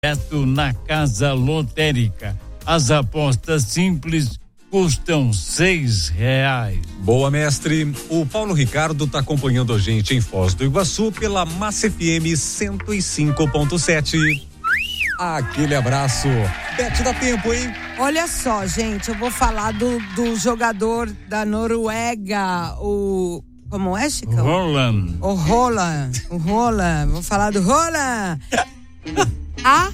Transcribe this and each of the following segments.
direto na Casa Lotérica. As apostas simples custam R$6. Boa, mestre. O Paulo Ricardo está acompanhando a gente em Foz do Iguaçu pela Massa FM 105.7. Aquele abraço. Bete, dá tempo, hein? Olha só, gente, eu vou falar do jogador da Noruega, o... Como é, Chicão? Roland. O Roland. Vou falar do Roland. A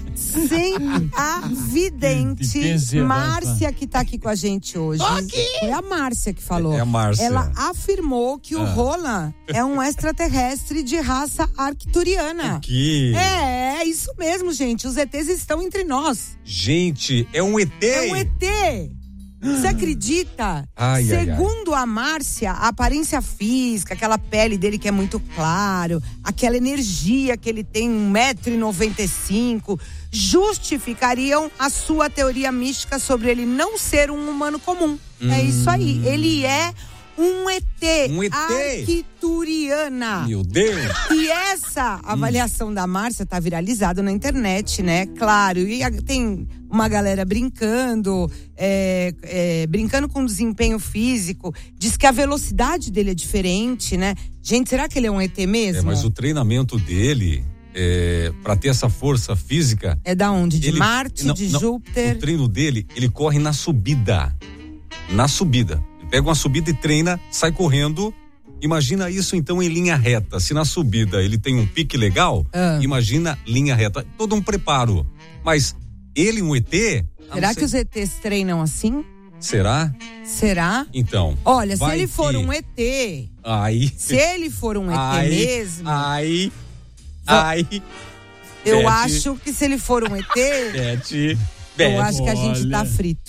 vidente Márcia, que tá aqui com a gente hoje. Foi a Márcia que falou. É a Márcia. Ela afirmou que o Roland é um extraterrestre de raça arcturiana. Que? É isso mesmo, gente. Os ETs estão entre nós. Gente, é um ET? É um ET. Você acredita? Segundo a Márcia, a aparência física, aquela pele dele que é muito claro, aquela energia que ele tem, 1,95 m, justificariam a sua teoria mística sobre ele não ser um humano comum. É isso aí. Ele é um ET. Arcturiana. Meu Deus. E essa avaliação da Márcia tá viralizada na internet, né? Claro, e tem uma galera brincando com desempenho físico, diz que a velocidade dele é diferente, né? Gente, será que ele é um ET mesmo? Mas o treinamento dele, pra ter essa força física... É da onde? De Marte, de Júpiter? O treino dele, ele corre na subida. Na subida. Ele pega uma subida e treina, sai correndo. Imagina isso então em linha reta. Se na subida ele tem um pique legal, imagina linha reta. Todo um preparo. Mas ele, um ET... Será que os ETs treinam assim? Será? Então. Olha, se ele for um ET... Se ele for um ET mesmo... Eu acho que se ele for um ET... Eu acho que a gente tá frito.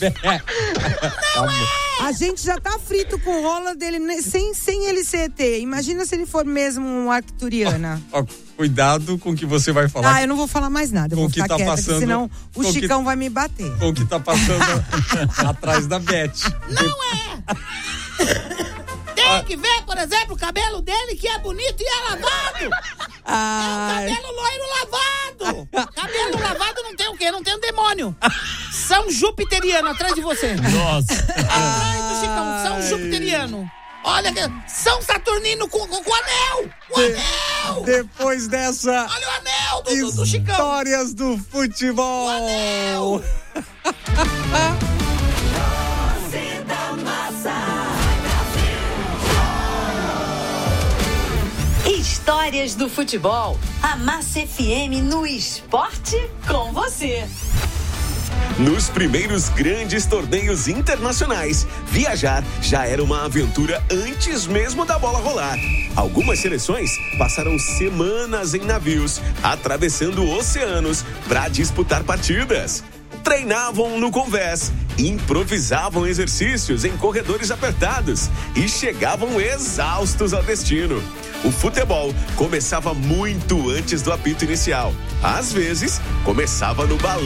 A gente já tá frito com o rola dele sem ele ser ET. Imagina se ele for mesmo um arcturiana. Cuidado com o que você vai falar. Eu não vou falar mais nada. Eu vou ficar quieta, porque senão o Chicão vai me bater. Com o que tá passando atrás da Beth. Não é! Tem que ver, por exemplo, o cabelo dele, que é bonito e é lavado. É um cabelo loiro lavado. Cabelo lavado não tem o quê? Não tem um demônio. São Jupiteriano atrás de você. Nossa. Atrás do Chicão, São Jupiteriano. Olha, São Saturnino com o anel. O anel. Depois dessa... Olha o anel do Chicão. Histórias do futebol. O anel. Histórias do futebol. A Massa FM no esporte com você. Nos primeiros grandes torneios internacionais, viajar já era uma aventura antes mesmo da bola rolar. Algumas seleções passaram semanas em navios, atravessando oceanos para disputar partidas. Treinavam no convés, improvisavam exercícios em corredores apertados e chegavam exaustos ao destino. O futebol começava muito antes do apito inicial. Às vezes, começava no balão